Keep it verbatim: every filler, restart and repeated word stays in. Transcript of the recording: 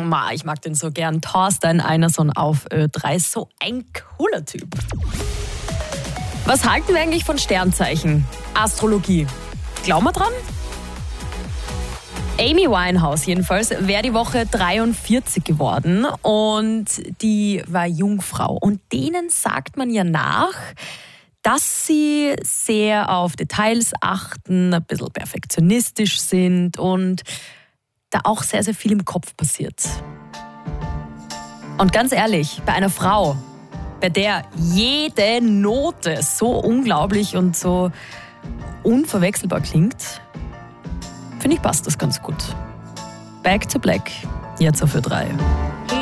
Ma, ich mag den so gern. Thorstein Einerson auf Ö drei, so ein cooler Typ. Was halten wir eigentlich von Sternzeichen? Astrologie. Glauben wir dran? Amy Winehouse jedenfalls wäre die Woche dreiundvierzig geworden und die war Jungfrau. Und denen sagt man ja nach, dass sie sehr auf Details achten, ein bisschen perfektionistisch sind und da auch sehr, sehr viel im Kopf passiert. Und ganz ehrlich, bei einer Frau, bei der jede Note so unglaublich und so unverwechselbar klingt, finde ich, passt das ganz gut. Back to Black, jetzt auf Ö drei.